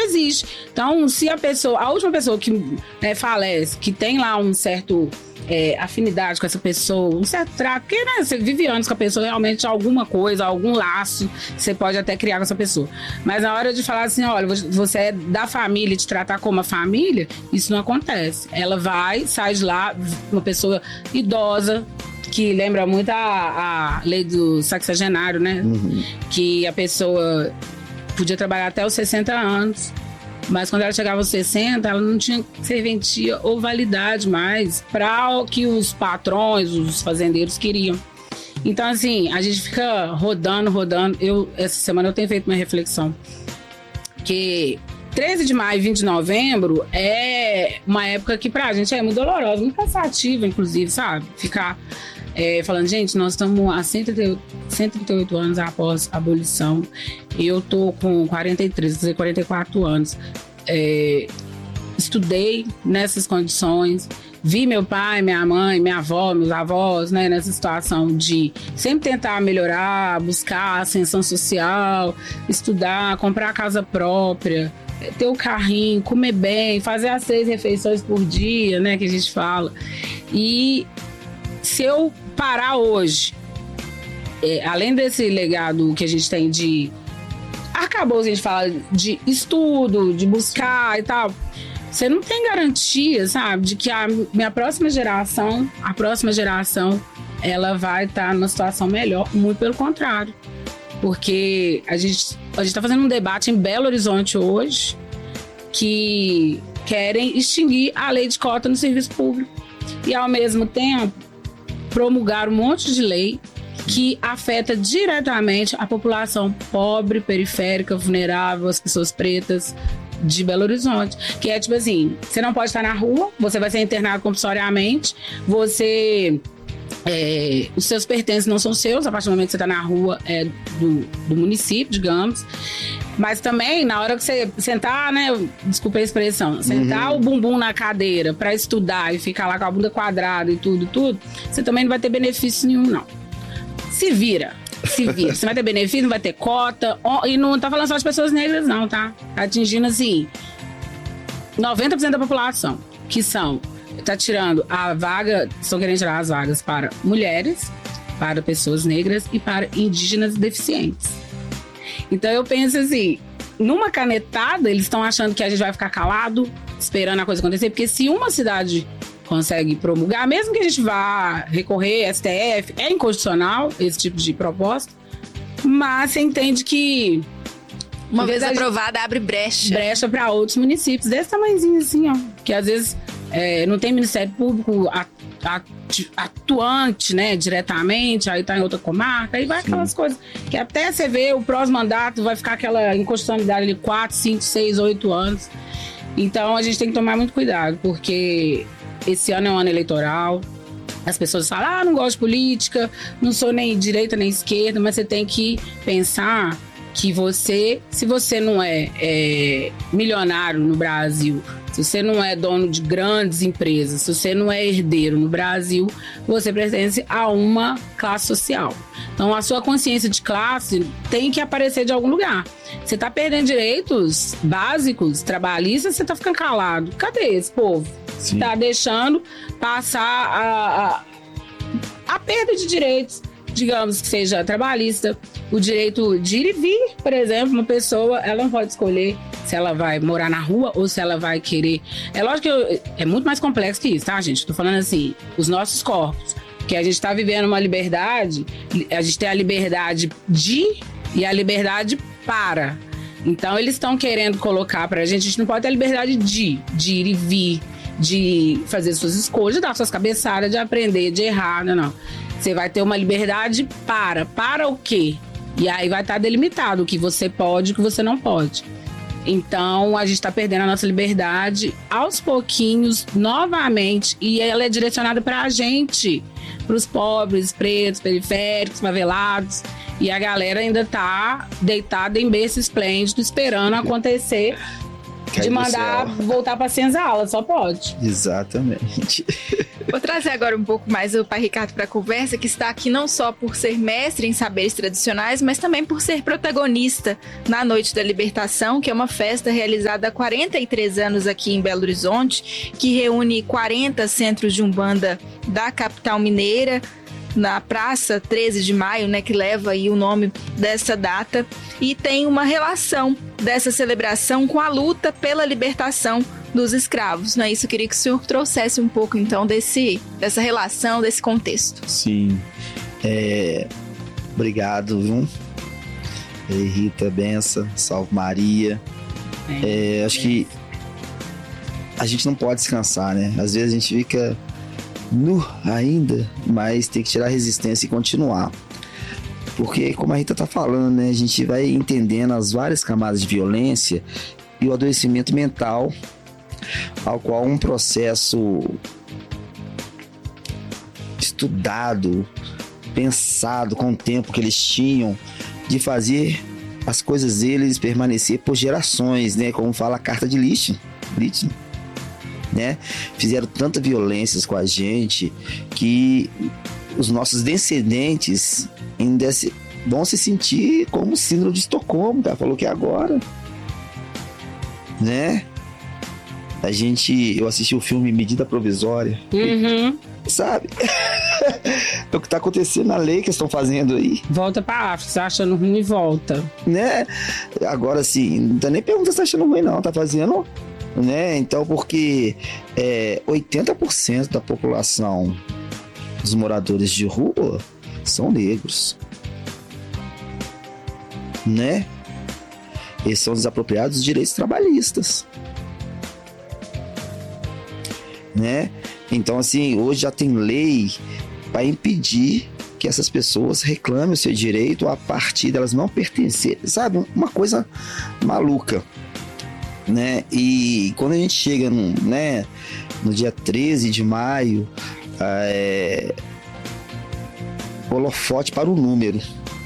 existe. Então, se a última pessoa que, né, falece, que tem lá um certo afinidade com essa pessoa, um certo trato, porque, né, você vive anos com a pessoa, realmente alguma coisa, algum laço, você pode até criar com essa pessoa. Mas na hora de falar assim, olha, você é da família, te tratar como a família, isso não acontece. Ela sai de lá, uma pessoa idosa, que lembra muito a lei do sexagenário, né? Uhum. Que a pessoa podia trabalhar até os 60 anos, mas quando ela chegava aos 60, ela não tinha serventia ou validade mais para o que os patrões, os fazendeiros queriam. Então, assim, a gente fica rodando. Essa semana eu tenho feito uma reflexão que 13 de maio e 20 de novembro é uma época que pra gente é muito dolorosa, muito cansativa, inclusive, sabe? Ficar falando, gente, nós estamos há 138 anos após a abolição. Eu tô com 43, vou fazer 44 anos. Estudei nessas condições, vi meu pai, minha mãe, minha avó, meus avós, né, nessa situação de sempre tentar melhorar, buscar ascensão social, estudar, comprar a casa própria, ter o carrinho, comer bem, fazer as 6 refeições por dia, né, que a gente fala. E se eu parar hoje, além desse legado que a gente tem de arcabouço, a gente fala de estudo, de buscar e tal, você não tem garantia, sabe, de que a próxima geração, ela vai estar numa situação melhor. Muito pelo contrário. Porque a gente está fazendo um debate em Belo Horizonte hoje que querem extinguir a lei de cota no serviço público. E, ao mesmo tempo, promulgar um monte de lei que afeta diretamente a população pobre, periférica, vulnerável, as pessoas pretas de Belo Horizonte. Que é tipo assim, você não pode estar na rua, você vai ser internado compulsoriamente, os seus pertences não são seus, a partir do momento que você está na rua, do município, digamos. Mas também, na hora que você sentar, né, desculpa a expressão, sentar o bumbum na cadeira para estudar e ficar lá com a bunda quadrada e tudo, você também não vai ter benefício nenhum, não. Se vira. Você vai ter benefício, não vai ter cota. E não tá falando só de pessoas negras, não, tá? Tá atingindo, assim, 90% da população, que tá tirando a vaga, estão querendo tirar as vagas para mulheres, para pessoas negras e para indígenas deficientes. Então eu penso assim, numa canetada, eles estão achando que a gente vai ficar calado, esperando a coisa acontecer, porque se uma cidade consegue promulgar, mesmo que a gente vá recorrer, STF, é inconstitucional esse tipo de proposta, mas você entende que uma vez aprovada, abre brecha para outros municípios desse tamanhozinho assim, ó, que às vezes não tem Ministério Público atuante, né, diretamente, aí tá em outra comarca, aí vai aquelas coisas que até você vê o prós-mandato vai ficar aquela inconstitucionalidade de 4, 5, 6, 8 anos. Então a gente tem que tomar muito cuidado, porque esse ano é um ano eleitoral. As pessoas falam, não gosto de política, não sou nem direita nem esquerda, mas você tem que pensar que se você não é milionário no Brasil, se você não é dono de grandes empresas, se você não é herdeiro no Brasil, você pertence a uma classe social. Então, a sua consciência de classe tem que aparecer de algum lugar. Você está perdendo direitos básicos, trabalhistas, você está ficando calado. Cadê esse povo? Está deixando passar a perda de direitos, digamos que seja trabalhista, o direito de ir e vir, por exemplo, uma pessoa, ela não pode escolher se ela vai morar na rua ou se ela vai querer. É lógico que é muito mais complexo que isso, tá, gente? Tô falando assim, os nossos corpos, que a gente tá vivendo uma liberdade, a gente tem a liberdade de e a liberdade para. Então, eles estão querendo colocar pra gente, a gente não pode ter a liberdade de ir e vir, de fazer suas escolhas, de dar suas cabeçadas, de aprender, de errar, não. Você vai ter uma liberdade para o quê? E aí vai estar delimitado o que você pode e o que você não pode. Então, a gente está perdendo a nossa liberdade aos pouquinhos, novamente, e ela é direcionada para a gente, para os pobres, pretos, periféricos, favelados, e a galera ainda está deitada em berço esplêndido, esperando acontecer de mandar voltar para a senzala, só pode. Exatamente. Vou trazer agora um pouco mais o pai Ricardo para a conversa, que está aqui não só por ser mestre em saberes tradicionais, mas também por ser protagonista na Noite da Libertação, que é uma festa realizada há 43 anos aqui em Belo Horizonte, que reúne 40 centros de umbanda da capital mineira, na Praça 13 de Maio, né, que leva aí o nome dessa data, e tem uma relação dessa celebração com a luta pela libertação dos escravos, não é isso? Eu queria que o senhor trouxesse um pouco, então, dessa relação, desse contexto. Sim. Obrigado, viu? Rita, benção, salve Maria. Acho que a gente não pode descansar, né? Às vezes a gente fica nu ainda, mas tem que tirar a resistência e continuar. Porque, como a Rita tá falando, né? A gente vai entendendo as várias camadas de violência e o adoecimento mental, ao qual um processo estudado, pensado com o tempo que eles tinham de fazer as coisas deles permanecer por gerações, né? Como fala a carta de Lichten, né? Fizeram tanta violências com a gente que os nossos descendentes ainda vão se sentir como síndrome de Estocolmo, tá? Falou que é agora, né? Eu assisti o filme Medida Provisória. Sabe? É o que tá acontecendo na lei que estão fazendo aí. Volta pra África, você achando ruim e volta. Né? Agora, assim, não tá nem perguntando se tá achando ruim, não. Tá fazendo, né? Então, porque 80% da população dos moradores de rua são negros. Né? Eles são desapropriados dos direitos trabalhistas. Né? Então, assim, hoje já tem lei para impedir que essas pessoas reclamem o seu direito a partir delas não pertencerem, sabe? Uma coisa maluca, né? E quando a gente chega no dia 13 de maio, holofote para o número,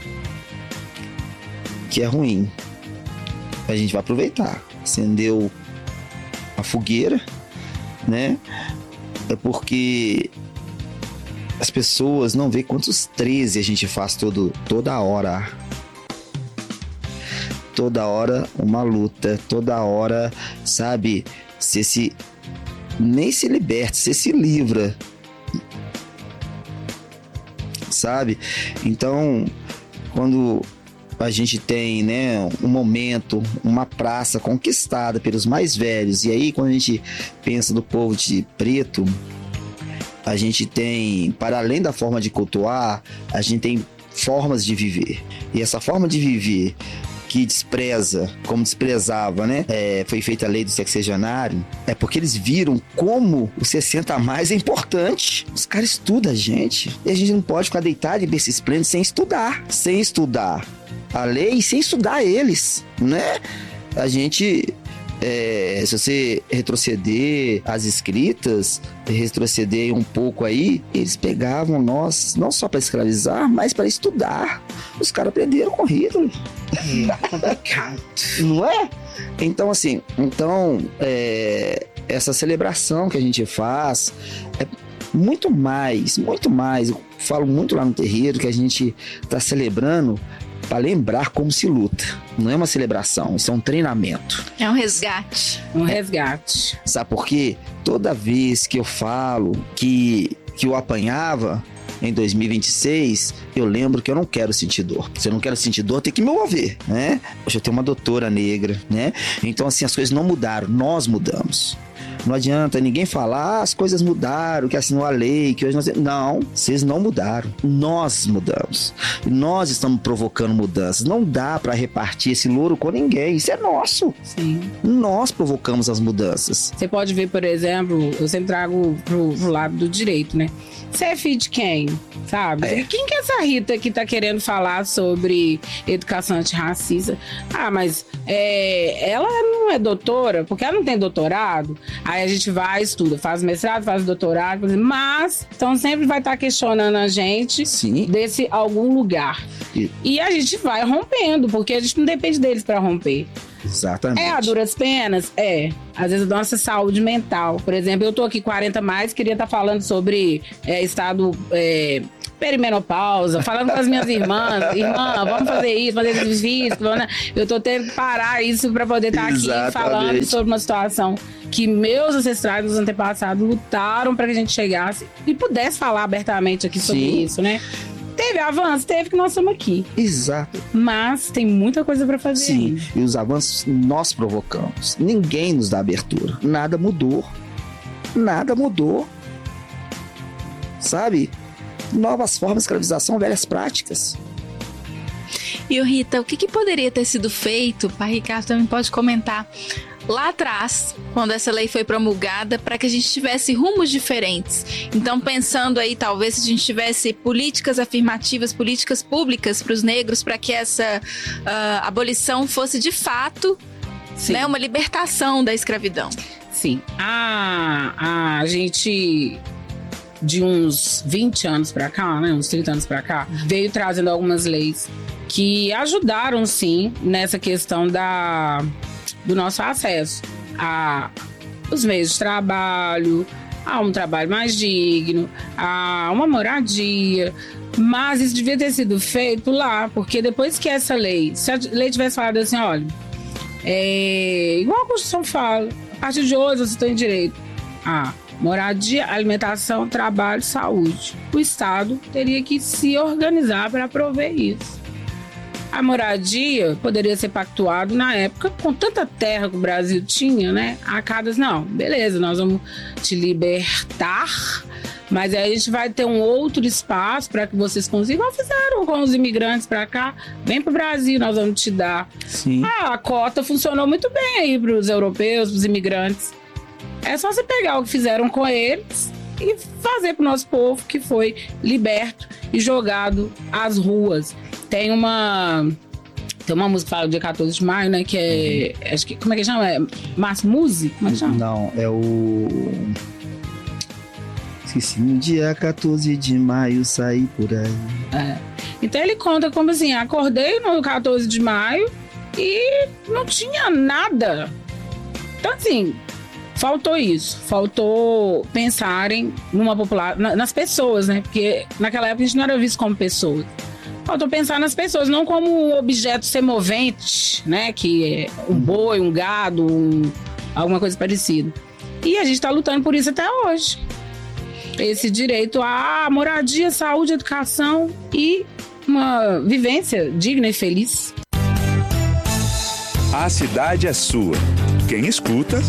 que é ruim. A gente vai aproveitar, acendeu a fogueira, né? É porque as pessoas não veem quantos 13 a gente faz toda hora. Toda hora uma luta, toda hora, sabe? Nem se liberta, você se livra, sabe? Então, quando a gente tem, né, um momento, uma praça conquistada pelos mais velhos, e aí quando a gente pensa do povo de preto, a gente tem, para além da forma de cultuar, a gente tem formas de viver. E essa forma de viver que despreza, como desprezava, né? Foi feita a lei do sexagenário, é porque eles viram como o 60 a mais é importante. Os caras estudam a gente, e a gente não pode ficar deitado em berço esplêndido sem estudar a lei e sem estudar eles, né? A gente, se você retroceder as escritas, retroceder um pouco aí, eles pegavam nós, não só para escravizar, mas para estudar. Os caras aprenderam com Hitler. É complicado. Não é? Então, assim, essa celebração que a gente faz é muito mais. Eu falo muito lá no terreiro que a gente está celebrando para lembrar como se luta. Não é uma celebração, isso é um treinamento. É um resgate. Sabe por quê? Toda vez que eu falo que eu apanhava em 2026, eu lembro que eu não quero sentir dor. Se eu não quero sentir dor, tem que me mover, né? Hoje eu tenho uma doutora negra, né? Então, assim, as coisas não mudaram, nós mudamos. Não adianta ninguém falar, as coisas mudaram, que assinou a lei, que hoje nós... Não, vocês não mudaram. Nós mudamos. Nós estamos provocando mudanças. Não dá para repartir esse louro com ninguém. Isso é nosso. Sim. Nós provocamos as mudanças. Você pode ver, por exemplo, eu sempre trago pro lado do direito, né? Você é filho de quem? Sabe? Quem que é essa Rita que tá querendo falar sobre educação antirracista? Ah, mas ela não é doutora, porque ela não tem doutorado. Aí a gente vai, estuda, faz mestrado, faz doutorado, mas então sempre vai estar questionando a gente. Sim. Desse algum lugar. E a gente vai rompendo, porque a gente não depende deles para romper. Exatamente. É a duras penas? É. Às vezes a nossa saúde mental. Por exemplo, eu tô aqui 40 mais, queria estar falando sobre estado perimenopausa, falando com as minhas irmãs. Irmã, vamos fazer isso, fazer exercício físico. Eu tô tendo que parar isso para poder estar aqui falando sobre uma situação que meus ancestrais, os antepassados, lutaram para que a gente chegasse e pudesse falar abertamente aqui sobre isso, né? Teve avanço, teve, que nós estamos aqui. Exato. Mas tem muita coisa para fazer. Sim, e os avanços nós provocamos. Ninguém nos dá abertura. Nada mudou. Nada mudou. Sabe? Novas formas de escravização, velhas práticas. E Rita, o que poderia ter sido feito? O pai Ricardo também pode comentar. Lá atrás, quando essa lei foi promulgada, para que a gente tivesse rumos diferentes. Então, pensando aí, talvez, se a gente tivesse políticas afirmativas, políticas públicas para os negros, para que essa abolição fosse de fato, né, uma libertação da escravidão. Sim. A gente, de uns 20 anos para cá, né, uns 30 anos para cá, veio trazendo algumas leis que ajudaram, sim, nessa questão do nosso acesso aos meios de trabalho, a um trabalho mais digno, a uma moradia. Mas isso devia ter sido feito lá, porque depois que essa lei, se a lei tivesse falado assim, olha, igual a Constituição fala, a partir de hoje você tem direito a moradia, alimentação, trabalho, saúde. O Estado teria que se organizar para prover isso. A moradia poderia ser pactuado na época, com tanta terra que o Brasil tinha, né? A cada, não, beleza, nós vamos te libertar, mas aí a gente vai ter um outro espaço para que vocês consigam. Fizeram com os imigrantes para cá, vem para o Brasil, nós vamos te dar. Sim. A cota funcionou muito bem aí para os europeus, para os imigrantes. É só você pegar o que fizeram com eles e fazer para o nosso povo, que foi liberto e jogado às ruas. Tem uma música que fala do dia 14 de maio, né? Que é. Acho que, como é que chama? Márcio Musi? Como é que chama? Não, é o. Esqueci. No dia 14 de maio saí por aí. Então ele conta como assim: acordei no 14 de maio e não tinha nada. Então, assim, faltou isso. Faltou pensarem nas pessoas, né? Porque naquela época a gente não era visto como pessoas. Faltou pensar nas pessoas, não como objeto semovente, né? Que é um boi, um gado, alguma coisa parecida. E a gente está lutando por isso até hoje. Esse direito à moradia, saúde, educação e uma vivência digna e feliz. A cidade é sua. Quem escuta,